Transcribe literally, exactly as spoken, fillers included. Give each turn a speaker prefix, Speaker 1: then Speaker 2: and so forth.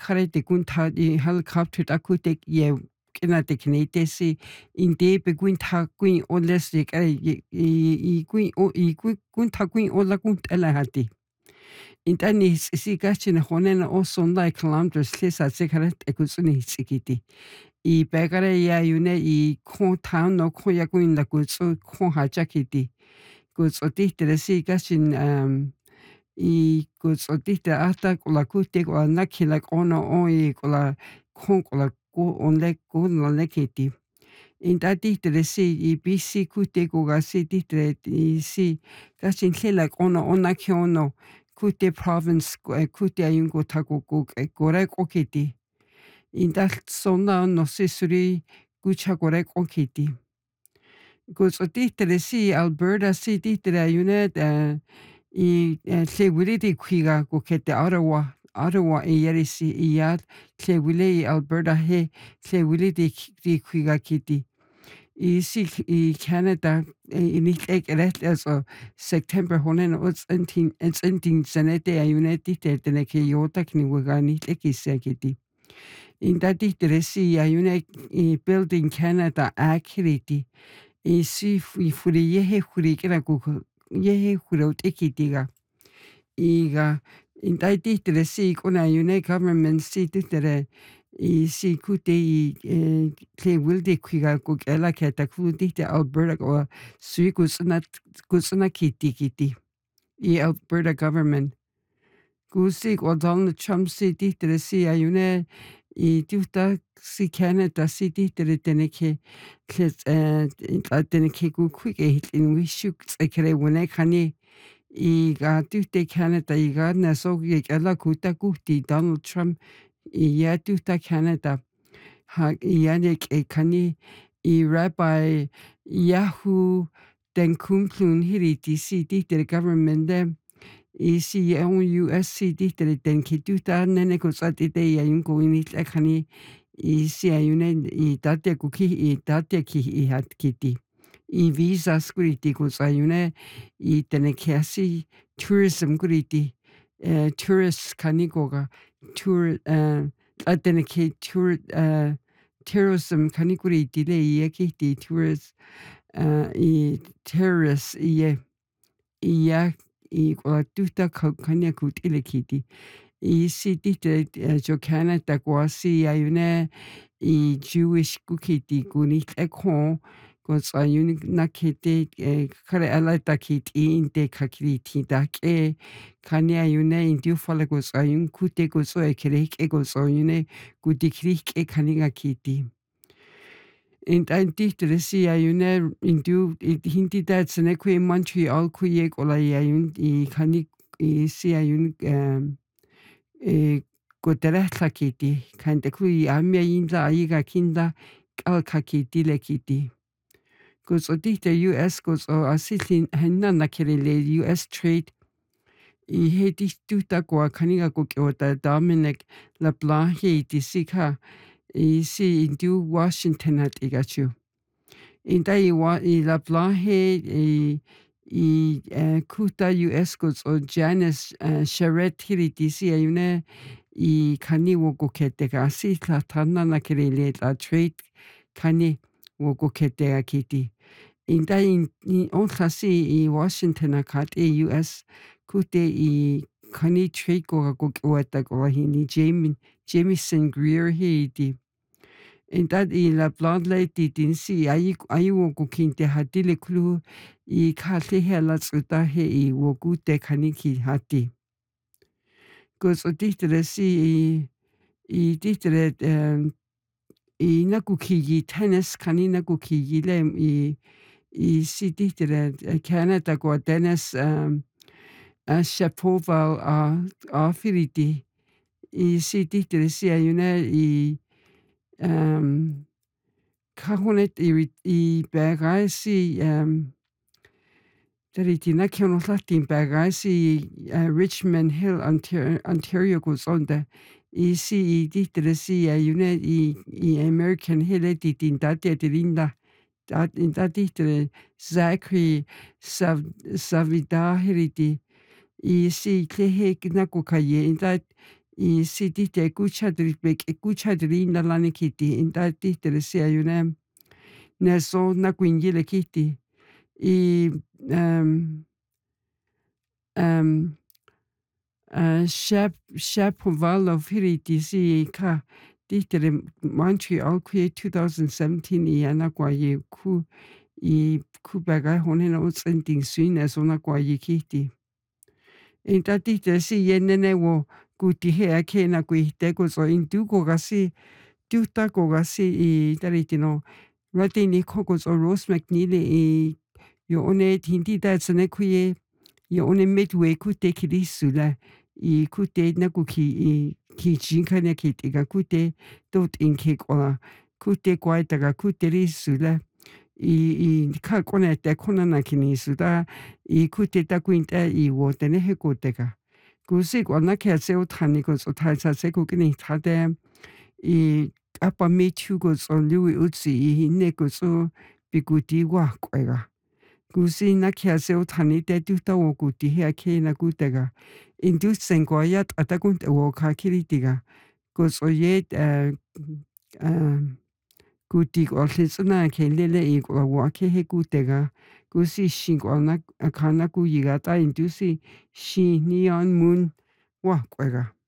Speaker 1: khare te kunta i helicopter ta kutek ye kena te kinete si inde be kunta kuin o les ye kare i i kuin o i kunta kuin o la kunt ela hati. Intani si gachina honena o sonda kilometers lesa sekare te kusuni sikiti. I begare ya yune i kon town no kon ya kuin la kutsu kon hajakiti. Kutsu tihtere si gachin um I kutsotite hasta kola kuste kola nakila ono oi kola kon kola ko onle kon la lekiti. Inta titere si I bisi kute koga si titere I si kashin hela ono ona kiono kute province kute ayungo tako ko kore kokiti. Inta sona no sisuri kucha kore kokiti. Kutsotite si Alberta si titere ayunet uh, I lle wili di kwiga go kete Ottawa, Ottawa I yerisi I yad lle wili I Alberta he lle wili di di kwiga kiti. I si I Canada I nicht ek recht also September honen uns entin ens entin senete a uneti te tene ke yota kni waga nicht ek kiti. In that ditresi a une I building Canada akiriti. I si I furi yehe furi kera go yehe furi ekitiga. Iga in dai titere si kuna une government si titere I si kute I tle wilde kwiga go ela keta kuti te Alberta o sui kusna kusna kiti kiti. I Alberta government. Gusi o Donald Trump si titere si a une I tuta si Canada si titere teneke kles teneke go quick in wishuk ekere wone kani I ga tute Canada I ga na so ye ela kuta kuti Donald Trump I ya tuta Canada ha yanik e kani I Rabbi Yahoo den kumplun hiriti si the government dem I si on U S C ditere den kituta nene ko sati de ya yun ko init la kani I si ayune I date kuki I date ki I hat kiti. I visa skuriti ko sayune I tenekasi tourism kuriti uh, tourist kanikoga tour uh, ateneke tour uh, tourism kanikuriti le yekiti tourist uh, I terrorist ye iya I kwa tuta kanya kutilekiti I si dite jo Canada kwa si ayune I Jewish kukiti kunit ekho Cause I unique nakete kare ala takit in de kakiti dake kanya yune in du fala goes ayun kute goes so ekerek egos oyune gudikrik e kaniga kiti. In ein dichtere si ayune in du hinti dat senekwe in Montreal kuyek ola ayun I kanik I si ayun e goteretla kiti kan de kui amya inda aiga kinda al kakiti le kiti. Goes o dite U S goes o asitin henna kerele U S trade I he distuta go kaniga go o Dominic LeBlanc he disika I si in du Washington hat igachu. In dai wa I LeBlanc he I I kuta U S goes o Janice Charette hiri disi ayune I kani wo go kete ga si la tanna na kerele la trade kani wo go kete ga kiti. In dai in on klasi I Washington akat e U S kute I kani trade go go o ta go hini Jamie Jamieson Greer he di. In that I la blonde lady din si ai ai wo go kinte hatile klu I kate hela tsuta he I wo gute kani ki hati. Goes o ditere si I ditere um I nakuki tennis kanina kuki le I I si ditere Canada go Dennis um a Shapoval a afiriti I si ditere si ayune I um kahunet I I bagasi um Teritina kiono latin bagasi Richmond Hill Ontario Ontario goes on the I si ditere si ayune I I American Hill editin date linda dat in dat ditere Zachary Sav Savida heriti I si klehe nakukaye in dat y si tihti kuchadri pek kuchadri nalani kiti inta tihtere si ayune neso nakuinyile kiti y um, um, uh, shap shapovalo firiti si ka tihtere Montreal kwe twenty seventeen i ana kwa ye ku i ku baga honena utsending swine so na kwa ye kiti inta tihtere si yenene wo kuti he ake na kui te ko so intu ko gasi tuta ko gasi i taritino ratini ko so Rose McNeil i yo one tinti da tsene kuye yo one midway kute kirisula i kute na kuki i ki jinka na kiti ga kute dot in cake ola kute kwai daga kute risula i i ka kone te kona na kini suda i kute ta kuinta i wo tene he kuteka kusi kona ke se o tani ko so ta sa se ko kini ta de i apa me chu ko so lui utsi i ne ko so biguti wa kwega kusi na ke se o tani te tu ta wo kuti he ke na kutega indu sengo ya ata kun te wo ka kiritiga ko so ye um kuti ko tsuna ke lele i ko wa ke he kutega kusi shin ko na kana ku yiga ta indu si shi neon moon wa kwega